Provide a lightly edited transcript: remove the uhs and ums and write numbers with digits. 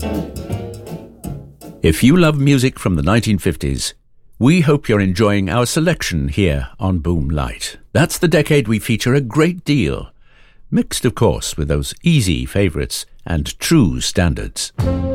If you love music from the 1950s, we hope you're enjoying our selection here on Boom Light. That's the decade we feature a great deal, mixed of course with those easy favourites and true standards.